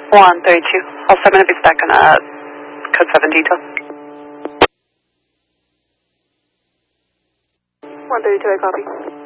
132. Also, I'm going to be back on code 7 detail. 132, I copy.